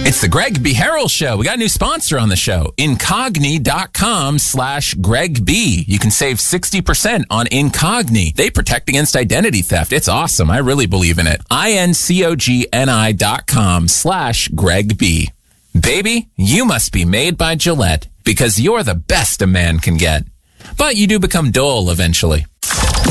It's the Greg B. Harrell Show. We got a new sponsor on the show, Incogni.com/Greg B. You can save 60% on Incogni. They protect against identity theft. It's awesome. I really believe in it. Incogni.com/Greg B. Baby, you must be made by Gillette because you're the best a man can get. But you do become dull eventually.